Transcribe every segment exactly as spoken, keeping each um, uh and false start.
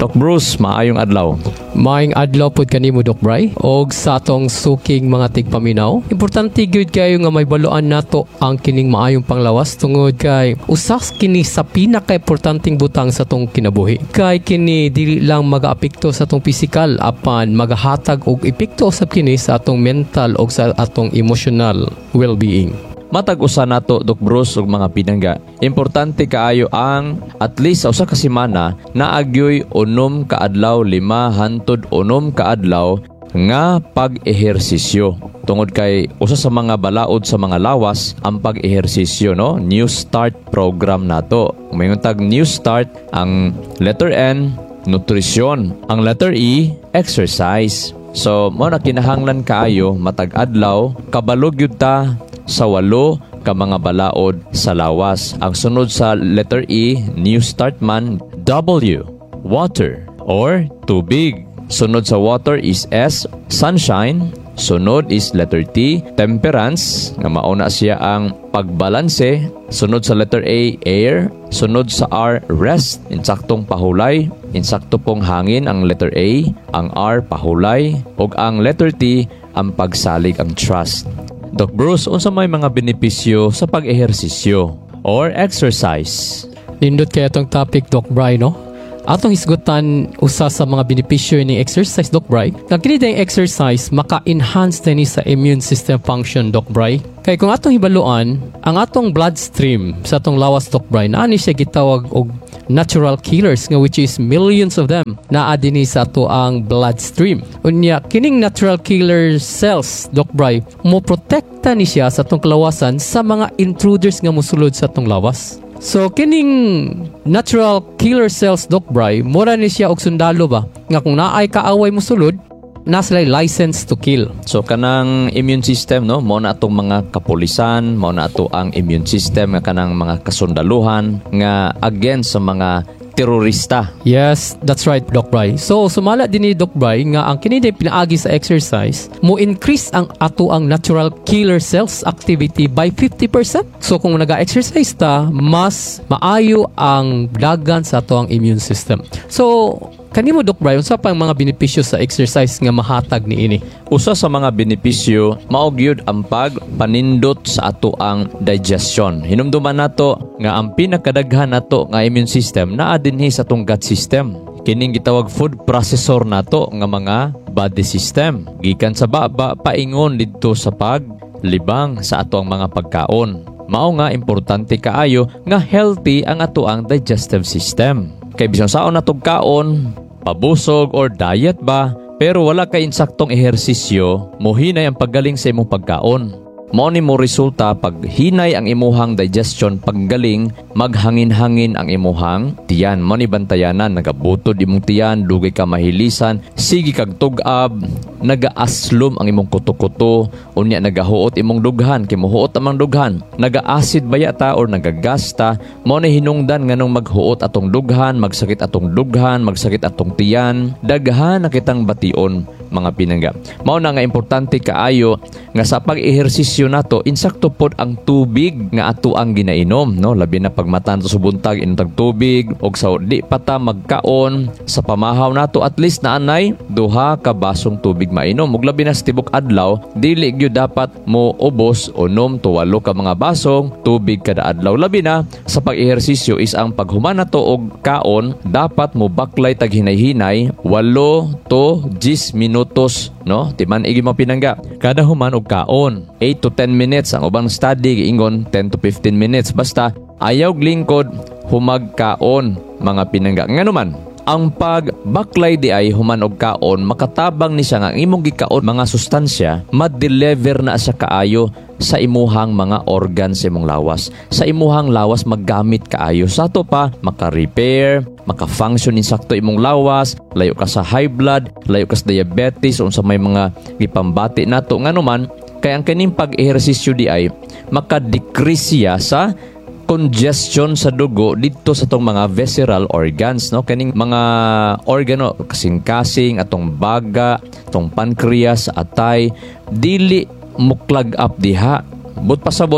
Doc Bruce, maayong adlaw. Maayong adlaw pod kanimo Doc Bray og sa atong suking mga tigpaminaw. Importante gyud kayo nga may baluan nato ang kining maayong panglawas tungod kay usas kini sa pinaka-importanteng butang sa atong kinabuhi. Kay kini dili lang magaapekto sa atong pisikal apan magahatag og epekto usab kini sa atong mental og sa atong emotional well-being. Matag usa nato Doc Bruce ug mga pinangga. Importante kaayo ang at least sa usa ka semana naagyoy unom ka adlaw, lima hantod unom ka adlaw nga pag-ehersisyo. Tungod kay usa sa mga balaod sa mga lawas ang pag-ehersisyo, no? New Start program nato. Mayong tag New Start, ang letter N nutrisyon, ang letter E exercise. So mo na kinahanglan kaayo matag adlaw kabalog gyud ta sa walo ka mga balaod sa lawas. Ang sunod sa letter E, New Start man, W, water or tubig. Sunod sa water is S, sunshine. Sunod is letter T, temperance, nga mauna siya ang pagbalanse. Sunod sa letter A, air. Sunod sa R, rest, insaktong pahulay. Insakto pong hangin ang letter A, ang R, pahulay. O ang letter T, ang pagsalig, ang trust. Doc Bruce, unsa may mga benepisyo sa pag-ehersisyo or exercise? Nindot kaya itong topic, Doc Bray, no? Atong hisgutan usa sa mga benepisyo ni exercise, Doc Bray. Nga kini dayang exercise maka-enhance din sa immune system function, Doc Bray. Kay kung atong hibaluan, ang atong bloodstream sa atong lawas, Doc Bray, naani siya gitawag og natural killers nga which is millions of them naa dinhi sa ato ang bloodstream. Unya kining natural killer cells, Doc Bray, mo protekta ni siya sa atong kalawasan sa mga intruders nga mosulod sa atong lawas. So kining natural killer cells, Doc Bray, mura ni siya og sundalo ba nga kung naay kaaway mosulod na sila license to kill. So kanang immune system, no, mo na atong mga kapulisan, mo na ato ang immune system nga kanang mga kasundaluhan nga against sa mga terorista. Yes, that's right, Doc Bray. So sumala din ni Doc Bray nga ang kini day pinaagi sa exercise mo increase ang ato ang natural killer cells activity by fifty percent. So kung naga-exercise ta, mas maayo ang dagan sa ato ang immune system. So kanimo Doc Bray, unsa pang mga benepisyo sa exercise nga mahatag niini? Usa sa mga benepisyo mao gyud ang pagpanindot sa ato ang digestion. Hinumduman nato nga ang pinakadaghan nato nga immune system naa dinhi sa atong gut system. Kining gitawag food processor nato nga mga body system. Gikan sa baba paingon didto sa paglibang sa ato ang mga pagkaon. Mao nga importante kaayo nga healthy ang ato ang digestive system. Kay bisan saon natong kaon, pabusog or diet ba, pero wala kay insaktong ehersisyo, mohinay ang paggaling sa imong pagkaon. Mao ni mo resulta pag hinay ang imuhang digestion, paggaling maghangin-hangin ang imuhang tiyan. Mao ni bantayanan, nagabutod imong tiyan, dugay ka mahilisan, sige kag tug-ab, nagaaslom ang imong kuto-kuto, unya nagahuot imong dughan, kay mohuot amang dughan, naga-acid baya ta or nagagasta. Mao ni hinungdan nganong maghuot atong dughan, magsakit atong dughan, magsakit atong tiyan, daghan na kitang bation, mga pinangga. Mao na nga importante kaayo nga sa pag-ehersisyo nato, insakto pod ang tubig nga ato ang ginainom, no? Labi na pag matanto sa buntag inuntag tubig, og sa di pata magkaon sa pamahaw nato at least naanay duha ka basong tubig mainom. Ug labi na sa tibok adlaw, dili gyud dapat mo ubos unom to walo ka mga basong tubig kada adlaw. Labi na sa pag-ehersisyo is ang paghuman nato og kaon, dapat mo baklay tag hinay-hinay walo to diyes minutos, no? Timan igi mo pinangga kada human og kaon, eight to ten minutes. Ang ubang study giingon ten to fifteen minutes. Basta ayaw lingkod humag kaon, mga pinangga. Ngano man ang pagbaklay di ay human og kaon, makatabang ni siya nga ang imong gikaon mga sustansya ma-deliver na siya kaayo sa imuhang mga organs sa imong lawas. Sa imuhang lawas maggamit kaayo. Sa to pa maka-repair, maka-function insakto imong lawas, layo ka sa high blood, layo ka sa diabetes, unsa may mga gipambati nato. Ngano man kay ang kaning pag-ehersisyo di ay maka-decrease siya sa congestion sa dugo dito sa tong mga visceral organs, no? Kaning mga organo kasing-kasing, atong baga, atong pancreas, atay, dili muklag up diha. But pasabot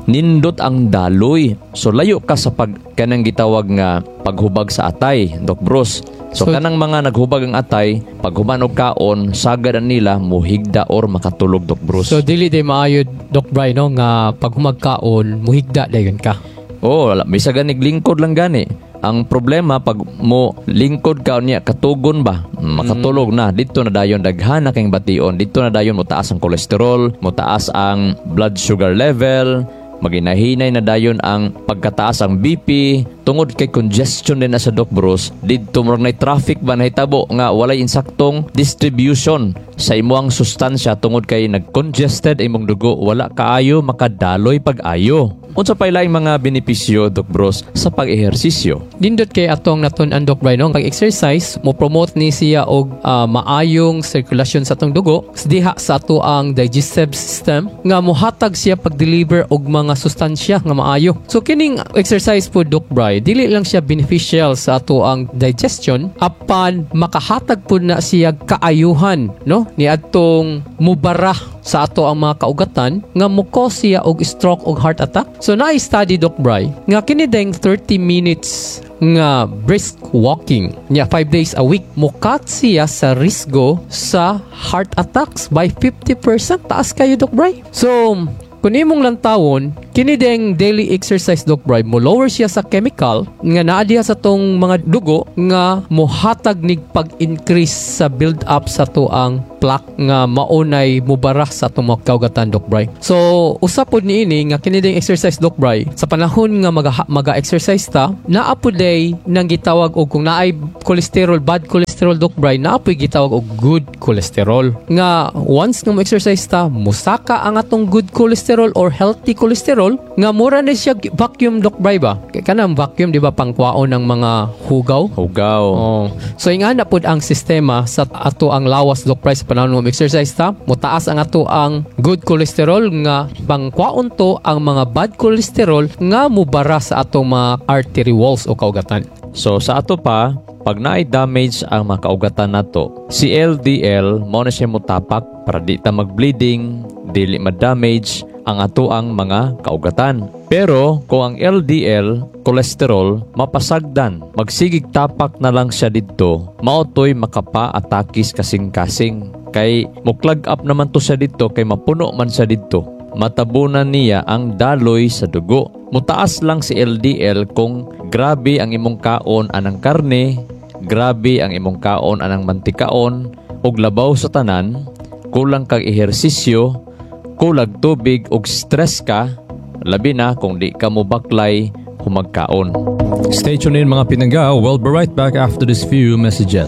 nindot ang daloy. So layo ka sa pag kanang gitawag nga paghubag sa atay, Doc Bruce. So, So- kanang mga naghubag ang atay, pag humanog kaon, sagad nila muhigda or makatulog, Doc Bruce. So dili day maayo Doc Bry no nga pag humagkaon muhigda dayon ka. Oh, wala. Bisa ganig lingkod lang gani. Ang problema, pag mo lingkod ka niya, katugon ba? Makatulog na. Dito na dayon daghan na kayong bation. Dito na dayon mo taas ang kolesterol, mo taas ang blood sugar level, maginahinay na dayon ang pagkataas ang B P, tungod kay congestion din na sa Doc Bruce. Dito mo na traffic ba nahitabo nga walay insaktong distribution sa imuang sustansya tungod kay nag-congested imong dugo, wala kaayo makadaloy pag-ayo. Unsa pa laing mga benepisyo, Doc Bruce, sa pag-ehersisyo? Nindot kay atong naton-an Doc Bry no pag-exercise mo promote ni siya og ah, maayong sirkulasyon sa atong dugo diha sa ato ang digestive system nga mohatag siya pag-deliver og mga sustansya nga maayo. So kining exercise po Doc Bry dili lang siya beneficial sa ato ang digestion apan makahatag po na siya kaayuhan no ni atong mubara sa ato ang mga kaugatan nga muko siya og stroke og heart attack. So na-study Doc Bry nga kini deng thirty minutes nga brisk walking niya five days a week mukat siya sa risgo sa heart attacks by fifty percent taas kayo Doc Bry. So kung imong lantawon, kini deng daily exercise Doc Bry mo lower siya sa chemical nga naa diha sa tong mga dugo nga mohatag nig pag-increase sa build up sa tuang plaque nga maunay mubarah sa atong mga kaugatan Doc Bry. So usa pod niini nga kini deng exercise Doc Bry sa panahon nga maga, maga-exercise ta naa pod day nang gitawag og kung naay cholesterol bad cholesterol Doc Bry naa pod gitawag og good cholesterol nga once nga mo exercise ta musaka ang atong good cholesterol or healthy cholesterol nga mura na siya vacuum Doc Bry ba kay kanang vacuum di ba pangkwaon ng mga hugaw. Hugaw. Oh. So ingana pod ang sistema sa ato ang lawas Doc Bry sa panahon mo exercise ta mutaas ang ato ang good cholesterol nga pangkwaon to ang mga bad cholesterol nga mubara sa atong mga artery walls o kaugatan. So sa ato pa, pag naay damage ang mga kaugatan nato, si L D L mo na siya mutapak para di ta mag-bleeding, dili ma-damage ang ato ang mga kaugatan. Pero kung ang L D L, cholesterol, mapasagdan, magsigig tapak na lang siya dito, mautoy makapa-atakis kasing-kasing. Kay muklag up naman to siya dito, kay mapuno man siya dito. Matabunan niya ang daloy sa dugo. Mutaas lang si L D L kung grabe ang imong kaon anang karne, grabe ang imong kaon anang mantikaon, og labaw sa tanan, kulang kag ehersisyo, kulag tubig og stress ka, labi na kung di ka mo baklay humagkaon. Stay tuned in mga pinangga. We'll be right back after this few messages.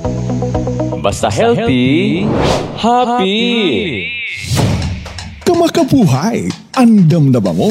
Basta healthy, happy! Kamakabuhay, andam na ba mo?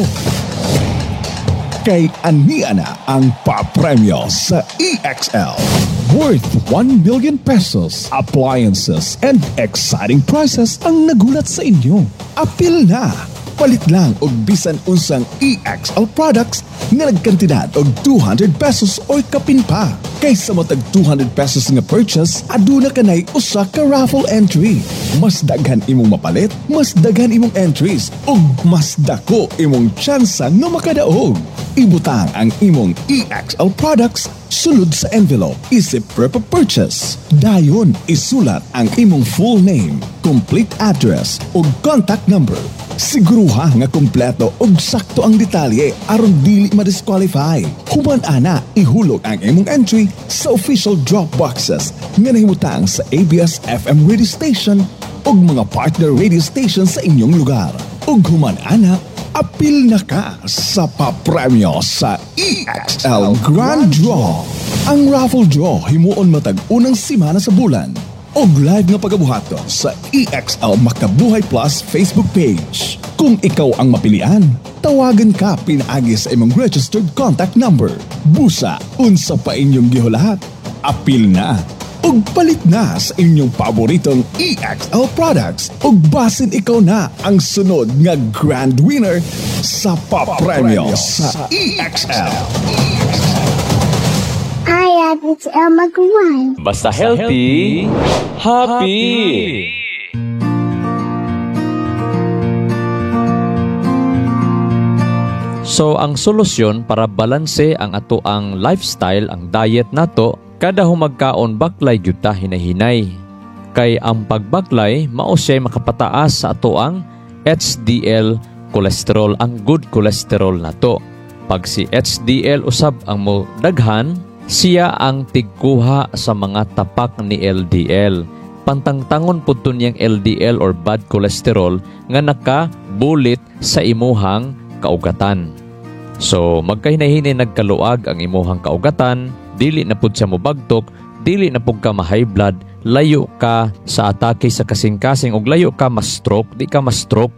Kay ania na ang papremyo sa E X L. Worth one million pesos, appliances, and exciting prizes ang nagulat sa inyo. Apil na! Palit lang og bisan unsang E X L products nga nagkantidad og two hundred pesos or kapin pa. Kaysa matag two hundred pesos nga purchase, aduna kanay usa ka raffle entry. Mas daghan imong mapalit, mas daghan imong entries, ug mas dako imong tsansa nga makadaog. Ibutang ang imong E X L products sulod sa envelope isip prep purchase. Dayon isulat ang imong full name, complete address ug contact number. Siguruha nga kompleto ug sakto ang detalye aron dili ma-disqualify. Human ana ihulog ang imong entry sa official drop boxes nga nahimutang sa A B S F M radio station ug mga partner radio station sa inyong lugar. Ug human ana apil na ka sa papremyo sa E X L Grand Draw. Ang raffle draw himuon matag unang simana sa bulan. Og live nga pagabuhaton sa E X L Makabuhay Plus Facebook page. Kung ikaw ang mapilian, tawagan ka pinaagi sa imong registered contact number. Busa, unsa pa inyong gihulahat? Apil na! Ug palit na sa inyong paboritong E X L products. Ug basin ikaw na ang sunod nga grand winner sa papremyo sa E X L. Hi, it's Elma Guan. Basta healthy, happy! So ang solusyon para balanse ang ato ang lifestyle, ang diet nato, kada humagkaon baklay gyud ta hinahinay. Kay ang pagbaklay mao siya makapataas sa ato ang H D L cholesterol, ang good cholesterol nato. Pag si H D L usab ang mo daghan, siya ang tigkuha sa mga tapak ni L D L. Pantangtangon pud niyang L D L or bad cholesterol nga nakabulit sa imuhang kaugatan. So, magkahinay-hinay nagkaluag ang imuhang kaugatan, dili na pud siya mobagtok, dili na pud ka ma-high blood, layo ka sa atake sa kasing-kasing ug layo ka ma-stroke, di ka ma-stroke.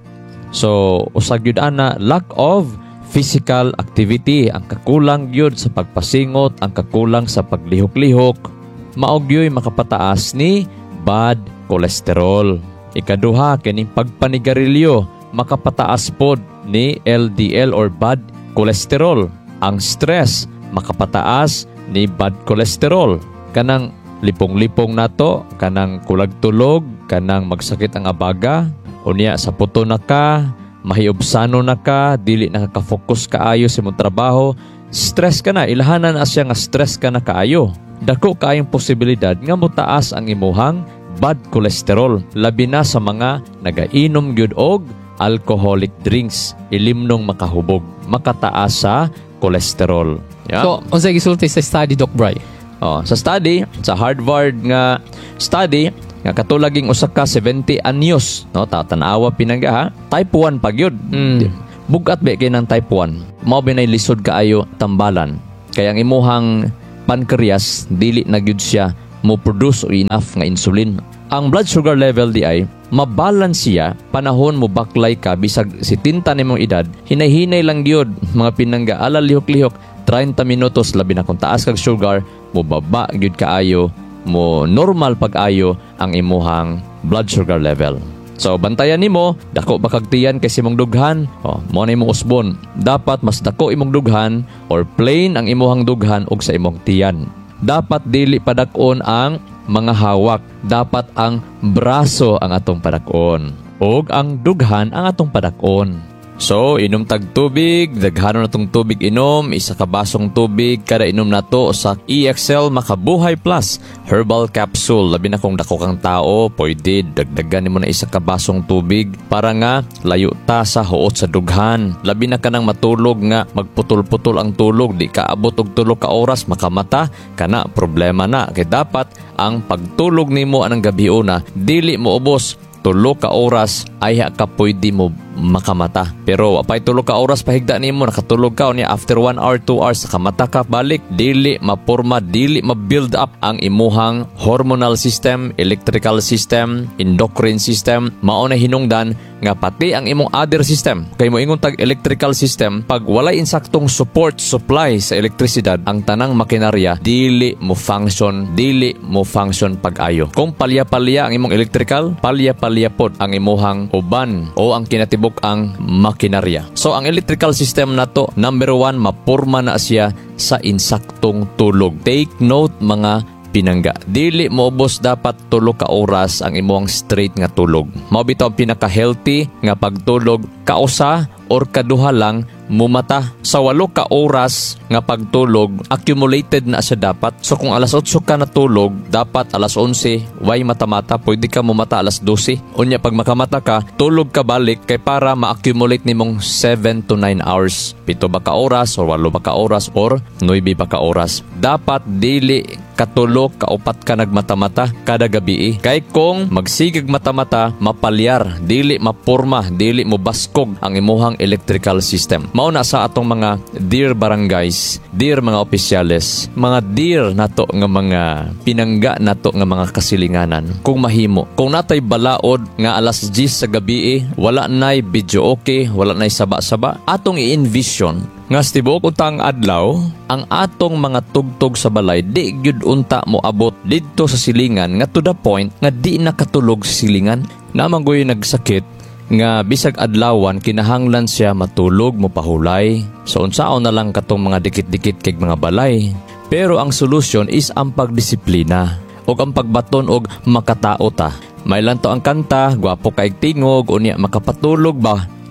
So, usag yun ana, lack of physical activity, ang kakulang yun sa pagpasingot, ang kakulang sa paglihok-lihok, maog yo'y makapataas ni bad cholesterol. Ikaduha, kining pagpanigarilyo, makapataas pod ni L D L or bad cholesterol. Ang stress, makapataas ni bad cholesterol. Kanang lipong-lipong nato, kanang kulag tulog, kanang magsakit ang abaga, unya sa puto na ka, mahiobsano na ka, dili nakaka-focus kaayo sa imong trabaho, stress ka na, ilahanan na siya nga stress ka na kaayo. Dako kaayong posibilidad nga mutaas ang imuhang bad cholesterol, labi na sa mga nagainom gyud og alcoholic drinks, ilimnong makahubog, makataas sa cholesterol. Yeah? So, unsay gisulti sa study, Doc Bry? Oh, sa study, sa Harvard nga study, nga katulaging usa ka seventy anyos, no, tatanawa pinangga ha. Type one pag yun. Mm. Bugat ba kay ng type one? Mao binay lisod kaayo tambalan. Kaya ang imuhang pancreas dili na gyud siya mo produce enough nga insulin. Ang blood sugar level di ay mabalance siya panahon mo baklay ka bisag sitinta nimong edad, hinay-hinay lang gyud mga pinangga ala lihok-lihok thirty minutos labi na kung taas kag sugar mo baba gyud kaayo, mo normal pag-ayo ang imuhang blood sugar level. So bantayan nimo, dako ba kag tiyan kay imong dughan? Oh, mo na imong usbon. Dapat mas dako imong dughan or plain ang imuhang dughan og sa imong tiyan. Dapat dili padak-on ang mga hawak. Dapat ang braso ang atong padak-on og ang dughan ang atong padak-on. So, inom tag tubig, daghanon na tong tubig inom, isa ka basong tubig, kada inom na to sa E X L Makabuhay Plus Herbal Capsule. Labi na kung dako kang tao, pwede dagdagan mo na isa ka basong tubig para nga layo ta sa huot sa dughan. Labi na ka nang matulog nga magputol-putol ang tulog, di ka abot og tulo ka oras makamata, kana problema na. Kay dapat ang pagtulog nimo anang gabi una, dili mo ubos tulo ka oras ay ka pwede mo makamata. Pero apay tulo ka oras pahigda nimo nakatulog ka unya after one hour two hours kamata ka balik, dili maporma, dili ma-build up ang imuhang hormonal system, electrical system, endocrine system, mao na hinungdan nga pati ang imong other system. Kay mo ingon tag electrical system, pag walay insaktong support supply sa elektrisidad, ang tanang makinarya dili mo function, dili mo function pag-ayo. Kung palya-palya ang imong electrical, palya-palya pod ang imuhang uban o ang kinatibok ang makinarya. So ang electrical system nato, number one, mapurma na siya sa insaktong tulog. Take note mga pinangga, dili mo ubos dapat tulo ka oras ang imong straight nga tulog. Mao bitaw pinaka-healthy nga pagtulog, kausa or kaduha lang mumata. Sa walo ka oras nga pagtulog, accumulated na siya dapat. So kung alas otso ka natulog, dapat alas onse way mata-mata, pwede ka mumata alas dose. Unya pag makamata ka, tulog ka balik kay para ma-accumulate nimong seven to nine hours. Pito ba ka oras or walo ba ka oras or nueve ba ka oras. Dapat dili katulog kaupat ka nagmata-mata kada gabi. Kay kung magsigig mata-mata, mapalyar, dili mapurma, dili mo baskog ang imuhang electrical system. Mao na sa atong mga dear barangays, dear mga opisyales, mga dear nato nga mga pinangga nato nga mga kasilinganan. Kung mahimo, kung natay balaod nga alas diyes sa gabi, wala nay video okay, wala nay saba-saba, atong i-envision nga stibok utang adlaw ang atong mga tugtog sa balay di gyud unta mo abot didto sa silingan nga to the point nga di nakatulog sa silingan. Namangoy nagsakit nga bisag adlawan kinahanglan siya matulog mo pahulay. So unsaon na lang katong mga dikit-dikit kay mga balay. Pero ang solusyon is ang pagdisiplina o ang pagbaton og makatao ta. May lang to ang kanta, gwapo kay tingog, unya makapatulog ba?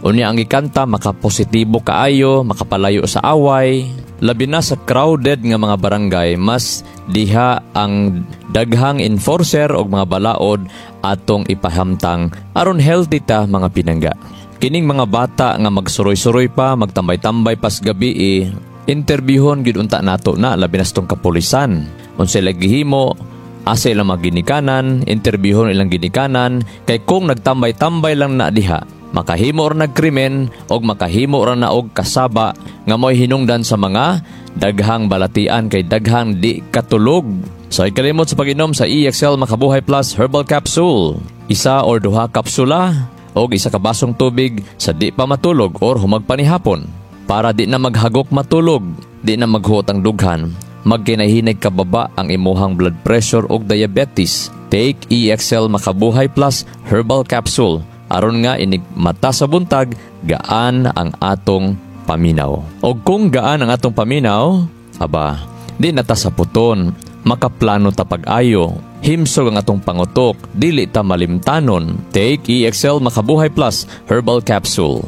Unya ang ikanta makapositibo kaayo, makapalayo sa away. Labi na sa crowded nga mga barangay, mas diha ang daghang enforcer o mga balaod atong ipahamtang aron healthy ta mga pinangga. Kining mga bata nga magsuroy-suroy pa, magtambay-tambay pas gabi eh, interviewon gid unta nato na labi na sa tong kapulisan. Unsay lagihimo, asa ilang maginikanan, interviewon ilang ginikanan, kay kung nagtambay-tambay lang na diha, makahimo or nagkrimen o makahimo or na og kasaba nga mo'y hinungdan sa mga daghang balatian kay daghang di katulog. So ikalimot sa pag-inom sa E X L Makabuhay Plus Herbal Capsule. Isa or duha kapsula o isa ka basong tubig sa di pa matulog or humagpanihapon. Para di na maghagok matulog, di na maghuot ang dughan, magkinahinig kababa ang imuhang blood pressure o diabetes. Take E X L Makabuhay Plus Herbal Capsule. Aron nga inig mata sa buntag, gaan ang atong paminaw. O kung gaan ang atong paminaw, aba, di nata sa puton, makaplano ta pag-ayo. Himsog ang atong pangutok, dili ta malimtanon. Take E X L Makabuhay Plus Herbal Capsule.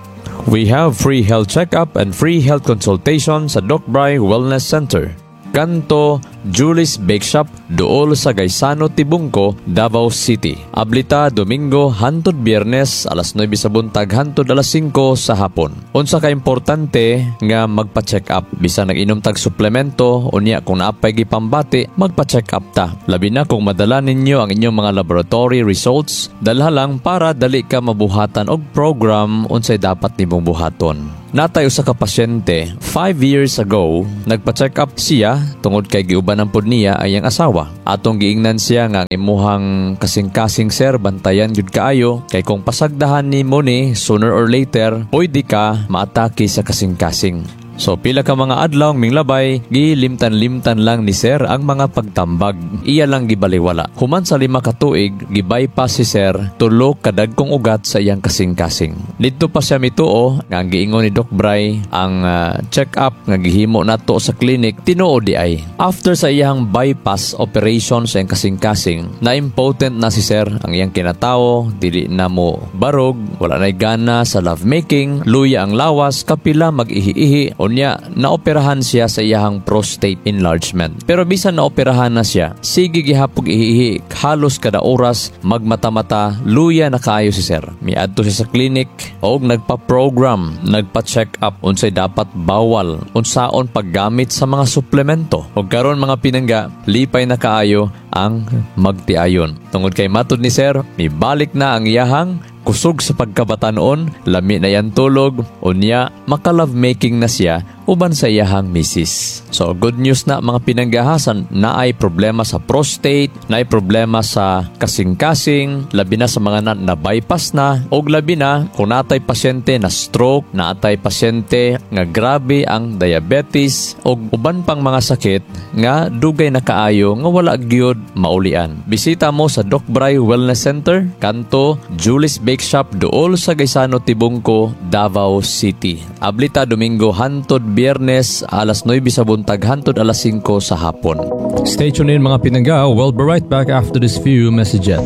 We have free health checkup and free health consultation sa Doc Bry Wellness Center. Kanto Julie's Bake Shop duol sa Gaisano, Tibungco, Davao City. Ablita Domingo hantod Biyernes alas nuwebe sa buntag hantod alas singko sa hapon. Unsa ka importante nga magpa-check up bisan nag-inom tag suplemento unya kung naapay gipambati magpa-check up ta. Labi na kung madala ninyo ang inyong mga laboratory results, dalha lang para dali ka mabuhatan og program unsay dapat nimong buhaton. Natay usa ka pasyente, five years ago, nagpa-check up siya tungod kay giuban ang pod niya ay ang asawa. Atong giingnan siya nga ang imuhang kasing-kasing sir, bantayan jud kaayo kay kung pasagdahan nimo ni sooner or later, pwede ka maatake sa kasing-kasing. So pila ka mga adlaw minglabay, gilimtan-limtan lang ni sir ang mga pagtambag. Iya lang gibaliwala. Human sa lima ka tuig, gibypass si sir tulo kadagkong ugat sa iyang kasing-kasing. Dito pa siya mituo nga ang giingon ni Doc Bry ang uh, check-up nga gihimo nato sa clinic tinuod di ay. After sa iyang bypass operation sa iyang kasing-kasing, na impotent na si sir ang iyang kinatawo, dili na mo barog, wala na gana sa lovemaking, luya ang lawas, kapila mag-ihi-ihi. Unya, naoperahan siya sa iyahang prostate enlargement. Pero bisan naoperahan na siya, sige gihapog ihihi, halos kada oras, magmata-mata, luya na kaayo si sir. Miadto siya sa clinic, o nagpa-program, nagpa-check up, unsay dapat bawal, unsaon paggamit sa mga suplemento. O karon mga pinangga, lipay na kaayo ang magtiayon. Tungod kay matod ni sir, mibalik na ang iyahang kusog sa pagkabatanon, lami na yan tulog, unya maka-lovemaking na siya uban sa iyahang misis. So good news na mga pinanggahasan, na ay problema sa prostate, na ay problema sa kasing-kasing, labi na sa mga na, na bypass na, o labi na kung natay pasyente na stroke, natay pasyente nga grabe ang diabetes, o uban pang mga sakit nga dugay na kaayo nga wala gyud maulian. Bisita mo sa Doc Bry Wellness Center, kanto Julie's Bake Shop duol sa Gaisano, Tibungco, Davao City. Ablita Domingo hantod Biyernes alas nuwebe sa buntag hantod alas singko sa hapon. Stay tuned in mga pinangga. We'll be right back after this few messages.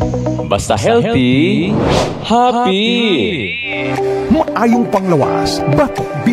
Basta healthy, happy! Maayong panglawas, batok,